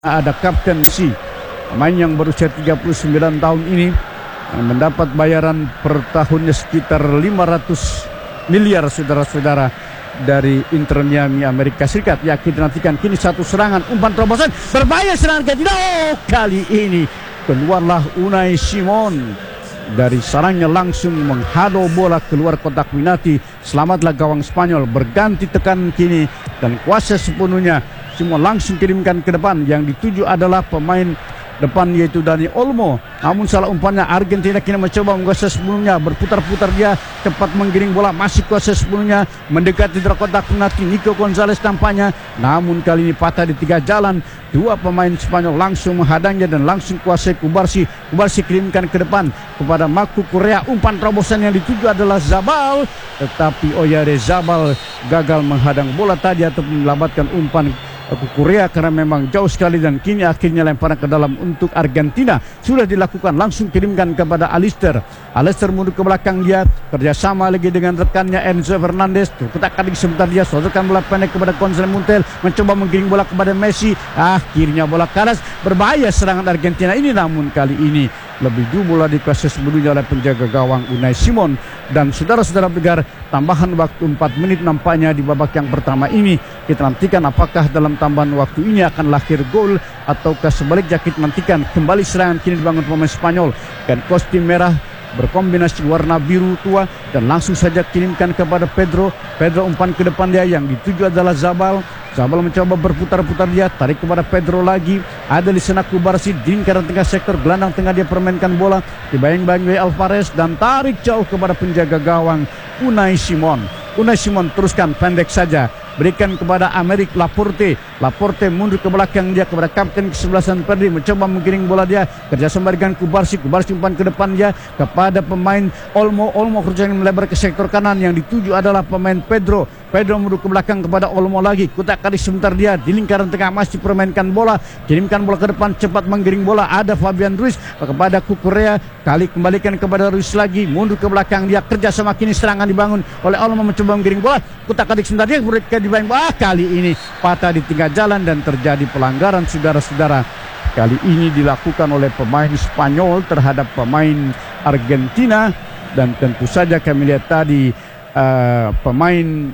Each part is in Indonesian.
Ada Kapten Si, pemain yang berusia 39 tahun ini yang mendapat bayaran per tahunnya sekitar 500 miliar saudara-saudara dari Inter Miami Amerika Serikat. Ya, kita nantikan kini satu serangan umpan terobosan berbahaya, serangan Argentina. Oh, kali ini keluarlah Unai Simon dari sarangnya, langsung menghadau bola keluar kotak penalti. Selamatlah gawang Spanyol, berganti tekan kini dan kuasa sepenuhnya semua langsung kirimkan ke depan. Yang dituju adalah pemain depan yaitu Dani Olmo. Namun salah umpannya, Argentina kini mencoba menguasai sepenuhnya, berputar-putar dia, cepat menggiring bola, masih kuasa sepenuhnya, mendekati kotak penalti. Nico Gonzalez tampaknya, namun kali ini patah di tiga jalan. Dua pemain Spanyol langsung menghadangnya dan langsung kuasai Kubarsi. Kubarsi kirimkan ke depan kepada Marco Correa. Umpan terobosan yang dituju adalah Zabal, tetapi Oyarzabal gagal menghadang bola tadi atau melambatkan umpan Korea karena memang jauh sekali, dan kini akhirnya lemparan ke dalam untuk Argentina. Sudah dilakukan, langsung kirimkan kepada Alister. Alister mundur ke belakang dia, kerjasama lagi dengan rekannya Enzo Fernandez. Kita kali sebentar dia sodorkan bola pendek kepada Gonzalo Montiel, mencoba menggiring bola kepada Messi. Akhirnya bola karas, berbahaya serangan Argentina ini. Namun kali ini lebih dulu bola dikuasai sebelumnya oleh penjaga gawang Unai Simon. Dan saudara-saudara pendengar, tambahan waktu 4 menit nampaknya di babak yang pertama ini. Kita nantikan apakah dalam tambahan waktu ini akan lahir gol ataukah sebaliknya. Kita nantikan. Kembali serangan kini dibangun pemain Spanyol dan kostum merah berkombinasi warna biru tua, dan langsung saja kirimkan kepada Pedro. Pedro umpan ke depan dia, yang dituju adalah Zabal. Zabal mencoba berputar-putar dia, tarik kepada Pedro lagi. Ada di sana Kubarsi di lingkaran tengah sektor gelandang tengah, dia permainkan bola, dibayang-bayang Alvarez dan tarik jauh kepada penjaga gawang Unai Simon. Unai Simon teruskan pendek saja, berikan kepada Amerik Laporte. Laporte mundur ke belakang dia kepada kapten kesebelasan Pedri, mencoba menggiring bola dia, kerjasama dengan Kubarsi. Kubarsi umpan ke depan dia kepada pemain Olmo. Olmo kerjanya melebar ke sektor kanan, yang dituju adalah pemain Pedro. Pedro mundur ke belakang kepada Olmo lagi, kutak kali sebentar dia di lingkaran tengah, masih permainkan bola, kirimkan bola ke depan, cepat menggiring bola. Ada Fabian Ruiz kepada Kukurea, kali kembalikan kepada Ruiz lagi, mundur ke belakang dia, kerjasama kini serangan dibangun oleh Olmo, mencoba menggiring bola, kutak kali sebentar dia, dibayang. Kali ini patah di tengah jalan dan terjadi pelanggaran saudara-saudara. Kali ini dilakukan oleh pemain Spanyol terhadap pemain Argentina, dan tentu saja kami lihat tadi pemain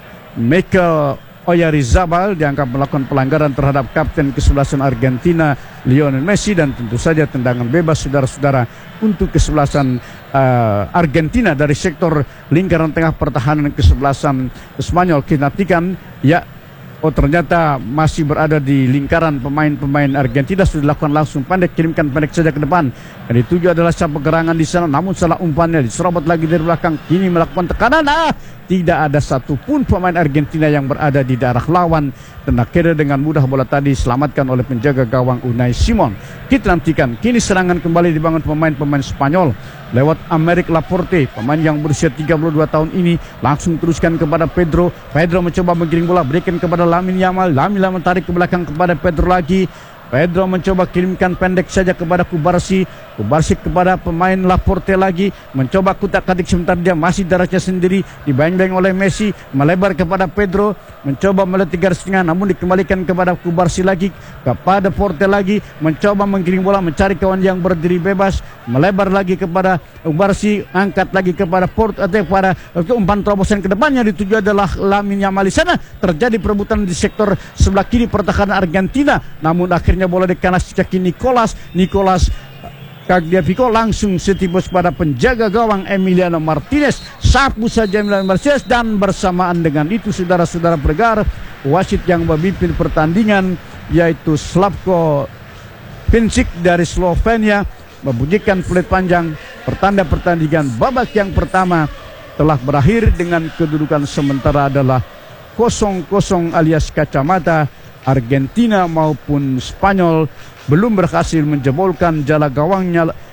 Mikel Oyarzabal dianggap melakukan pelanggaran terhadap kapten kesebelasan Argentina Lionel Messi, dan tentu saja tendangan bebas saudara-saudara untuk kesebelasan Argentina dari sektor lingkaran tengah pertahanan kesebelasan Spanyol. Kita nantikan ya, oh ternyata masih berada di lingkaran pemain-pemain Argentina. Sudah dilakukan langsung pendek, kirimkan pendek saja ke depan. Dan dituju adalah siapa gerangan di sana, namun salah umpannya, diserobot lagi dari belakang. Kini melakukan tekanan. Tidak ada satupun pemain Argentina yang berada di daerah lawan, dan akhirnya dengan mudah bola tadi diselamatkan oleh penjaga gawang Unai Simon. Kita nantikan kini serangan kembali dibangun pemain-pemain Spanyol lewat Amerik Laporte, pemain yang berusia 32 tahun ini, langsung teruskan kepada Pedro. Pedro mencoba menggiring bola, berikan kepada Lamine Yamal. Lamine Yamal tarik ke belakang kepada Pedro lagi. Pedro mencoba kirimkan pendek saja kepada Kubarsi. Kubarsi kepada pemain Laporte lagi, mencoba kutak-katik sebentar dia, masih darahnya sendiri, dibayang-bayang oleh Messi, melebar kepada Pedro, mencoba melihat garis tengah, namun dikembalikan kepada Kubarsi lagi, kepada Porte lagi, mencoba menggiring bola, mencari kawan yang berdiri bebas, melebar lagi kepada Kubarsi, angkat lagi kepada Porte, atau pada umpan terobosan ke depannya, dituju adalah Lamine Yamal. Di sana terjadi perebutan di sektor sebelah kiri pertahanan Argentina, namun akhirnya bola dikanaskan Nicolas Cagliafico, langsung setibus pada penjaga gawang Emiliano Martinez. Sapu saja Emiliano Martinez, dan bersamaan dengan itu saudara-saudara pendengar, wasit yang memimpin pertandingan yaitu Slavko Pincic dari Slovenia membunyikan peluit panjang, pertanda pertandingan babak yang pertama telah berakhir dengan kedudukan sementara adalah 0-0 alias kacamata. Argentina maupun Spanyol belum berhasil menjebolkan jala gawang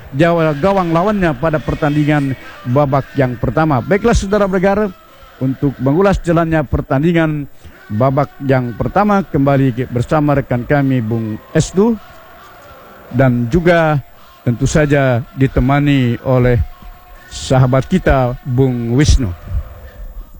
lawannya pada pertandingan babak yang pertama. Baiklah saudara pendengar, untuk mengulas jalannya pertandingan babak yang pertama kembali bersama rekan kami Bung Esdu, dan juga tentu saja ditemani oleh sahabat kita Bung Wisnu.